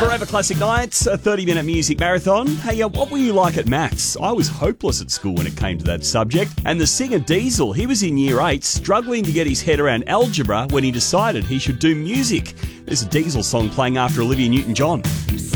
Forever Classic Nights, a 30-minute music marathon. Hey, what were you like at maths? I was hopeless at school when it came to that subject. And the singer Diesel, he was in Year 8, struggling to get his head around algebra when he decided he should do music. There's a Diesel song playing after Olivia Newton-John.